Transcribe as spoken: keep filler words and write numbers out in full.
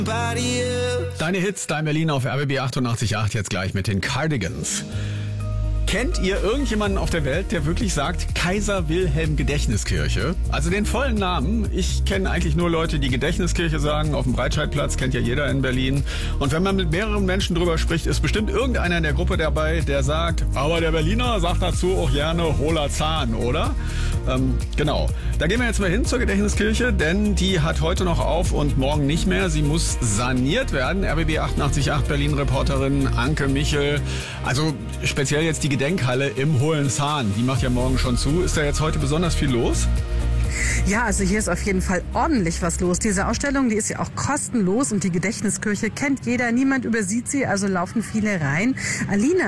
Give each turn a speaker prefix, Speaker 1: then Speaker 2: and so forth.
Speaker 1: Deine Hits, dein Berlin auf R B B achtundachtzig Komma acht, jetzt gleich mit den Cardigans. Kennt ihr irgendjemanden auf der Welt, der wirklich sagt Kaiser Wilhelm Gedächtniskirche? Also den vollen Namen. Ich kenne eigentlich nur Leute, die Gedächtniskirche sagen. Auf dem Breitscheidplatz kennt ja jeder in Berlin. Und wenn man mit mehreren Menschen drüber spricht, ist bestimmt irgendeiner in der Gruppe dabei, der sagt, aber der Berliner sagt dazu auch gerne hohler Zahn, oder? Ähm, genau. Da gehen wir jetzt mal hin zur Gedächtniskirche, denn die hat heute noch auf und morgen nicht mehr. Sie muss saniert werden. R B B achtundachtzig Komma acht Berlin-Reporterin Anke Michel. Also speziell jetzt die Gedenkhalle im Hohenzahn, die macht ja morgen schon zu. Ist da jetzt heute besonders viel los?
Speaker 2: Ja, also hier ist auf jeden Fall ordentlich was los. Diese Ausstellung, die ist ja auch kostenlos und die Gedächtniskirche kennt jeder. Niemand übersieht sie, also laufen viele rein. Alina